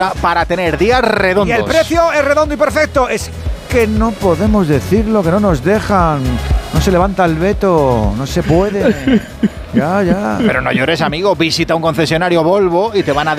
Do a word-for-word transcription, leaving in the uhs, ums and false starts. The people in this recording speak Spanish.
para tener días redondos. Y el precio es redondo y perfecto. Es que no podemos decirlo, que no nos dejan. No se levanta el veto, no se puede. Ya, ya. Pero no llores, amigo. Visita un concesionario Volvo y te van a